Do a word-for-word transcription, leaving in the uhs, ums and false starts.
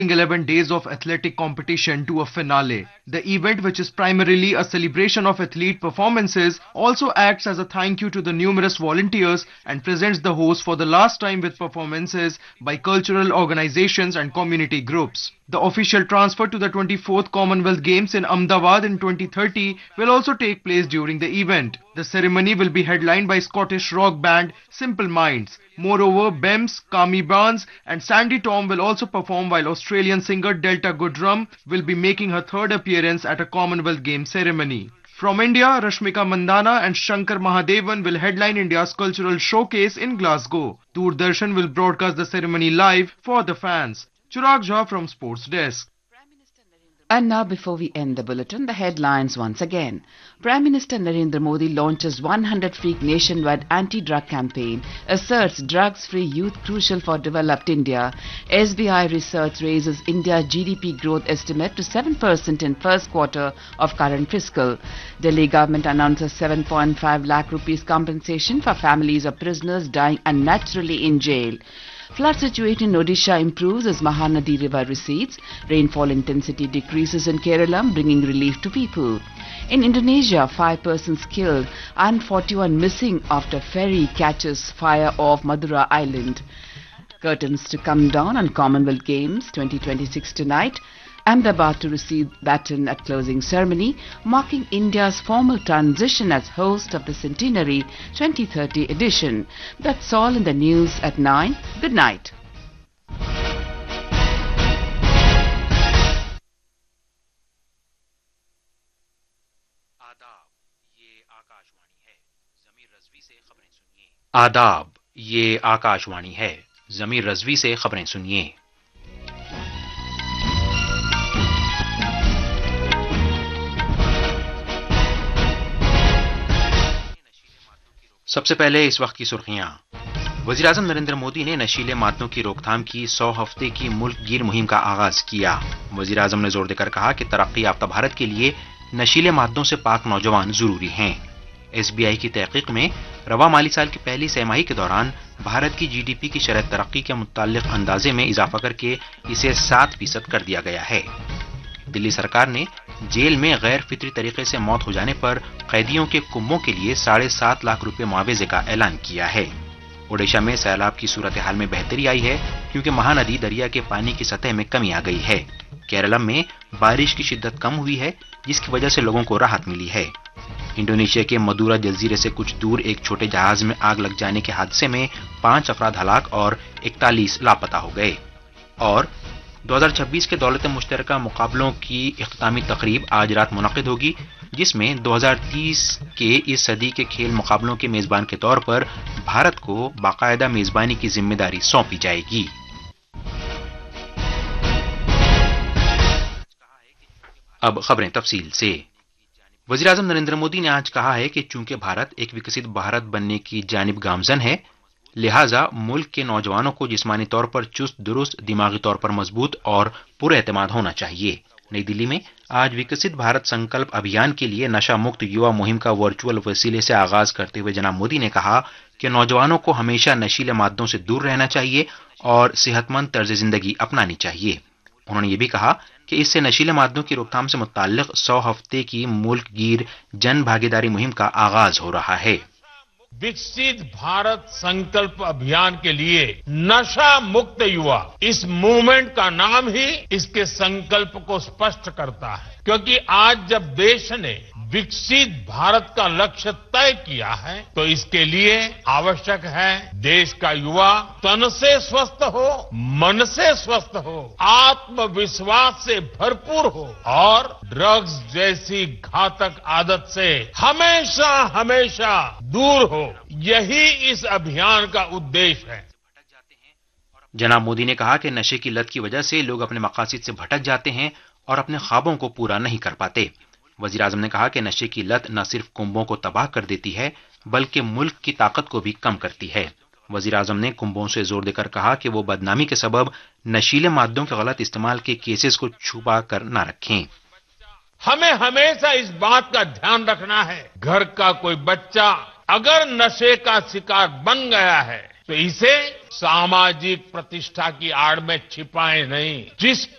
eleven days of athletic competition to a finale. The event, which is primarily a celebration of athlete performances, also acts as a thank you to the numerous volunteers and presents the host for the last time with performances by cultural organizations and community groups. The official transfer to the twenty-fourth Commonwealth Games in Ahmedabad in twenty thirty will also take place during the event. The ceremony will be headlined by Scottish rock band Simple Minds. Moreover, Bems, Kami Barnes and Sandy Tom will also perform, while Australian singer Delta Goodrum will be making her third appearance at a Commonwealth Games ceremony. From India, Rashmika Mandana and Shankar Mahadevan will headline India's cultural showcase in Glasgow. Doordarshan will broadcast the ceremony live for the fans. Chirag Jha from Sports Desk. And now, before we end the bulletin, the headlines once again. Prime Minister Narendra Modi launches one hundred Freak nationwide anti-drug campaign, asserts drugs-free youth crucial for developed India. S B I Research raises India's G D P growth estimate to seven percent in first quarter of current fiscal. Delhi government announces seven point five lakh rupees compensation for families of prisoners dying unnaturally in jail. Flood situation in Odisha improves as Mahanadi river recedes. Rainfall intensity decreases in Kerala, bringing relief to people. In Indonesia, five persons killed and forty-one missing after ferry catches fire off Madura Island. Curtains to come down on Commonwealth Games twenty twenty-six tonight. Ahmedabad to receive baton at closing ceremony, marking India's formal transition as host of the centenary twenty thirty edition. That's all in the news at nine. Good night. आदाब, ये आकाशवाणी है। ज़मीर रज़वी से खबरें सुनिए। सबसे पहले इस वक्त की सुर्खियां। वज़ीर-ए-आज़म नरेंद्र मोदी ने नशीले मादों की रोकथाम की सौ हफ्ते की मुल्क गिर मुहिम का आगाज किया। वज़ीर-ए-आज़म ने जोर देकर कहा कि तरक्की याफ्ता भारत के लिए नशीले मादों से पाक नौजवान जरूरी हैं। एस बी आई की तहकीक में रवा माली साल की पहली सहमाही के दौरान भारत की जी डी पी की शरह तरक्की के मुताल्लिक अंदाजे में इजाफा करके इसे सात फीसद कर दिया गया है। दिल्ली सरकार ने जेल में गैर फितरी तरीके से मौत हो जाने पर कैदियों के कुंबों के लिए साढ़े सात लाख रुपए मुआवजे का ऐलान किया है। ओडिशा में सैलाब की सूरत हाल में बेहतरी आई है क्योंकि महानदी दरिया के पानी की सतह में कमी आ गई है। केरलम में बारिश की शिद्दत कम हुई है जिसकी वजह से लोगों को राहत मिली है। इंडोनेशिया के मदुरा जजीरे से कुछ दूर एक छोटे जहाज में आग लग जाने के हादसे में पांच अफराद हलाक और इकतालीस लापता हो गए। और दो हज़ार छब्बीस के दौलत मुश्तरका मुकाबलों की इख्तितामी तकरीब आज रात मुनक़िद होगी, जिसमें दो हज़ार तीस के इस सदी के खेल मुकाबलों के मेजबान के तौर पर भारत को बाकायदा मेजबानी की जिम्मेदारी सौंपी जाएगी। अब खबरें तफसील से। वज़ीर-ए-आज़म नरेंद्र मोदी ने आज कहा है कि चूंकि भारत एक विकसित भारत बनने की जानिब गामजन है, लिहाजा मुल्क के नौजवानों को जिस्मानी तौर पर चुस्त दुरुस्त, दिमागी तौर पर मजबूत और पुरएतमाद होना चाहिए। नई दिल्ली में आज विकसित भारत संकल्प अभियान के लिए नशा मुक्त युवा मुहिम का वर्चुअल वसीले से आगाज करते हुए जनाब मोदी ने कहा कि नौजवानों को हमेशा नशीले मादों से दूर रहना चाहिए और सेहतमंद तर्ज जिंदगी अपनानी चाहिए। उन्होंने ये भी कहा कि इससे नशीले मादों की रोकथाम से मुताल्लिक सौ हफ्ते की मुल्क गिर जन भागीदारी मुहिम का आगाज हो रहा है। विकसित भारत संकल्प अभियान के लिए नशा मुक्त युवा, इस मूवमेंट का नाम ही इसके संकल्प को स्पष्ट करता है, क्योंकि आज जब देश ने विकसित भारत का लक्ष्य तय किया है तो इसके लिए आवश्यक है देश का युवा तन से स्वस्थ हो, मन से स्वस्थ हो, आत्मविश्वास से भरपूर हो और ड्रग्स जैसी घातक आदत से हमेशा हमेशा दूर हो। यही इस अभियान का उद्देश्य है। जनाब मोदी ने कहा कि नशे की लत की वजह से लोग अपने मकासद से भटक जाते हैं और अपने ख्वाबों को पूरा नहीं कर पाते। वजीर आजम ने कहा कि नशे की लत न सिर्फ कुंभों को तबाह कर देती है बल्कि मुल्क की ताकत को भी कम करती है। वजीर आजम ने कुंभों से जोर देकर कहा कि वो बदनामी के सबब नशीले मादों के गलत इस्तेमाल के केसेस को छुपा कर न रखें। हमें हमेशा इस बात का ध्यान रखना है, घर का कोई बच्चा अगर नशे का शिकार बन गया है तो इसे सामाजिक प्रतिष्ठा की आड़ में छिपाएं नहीं। जिस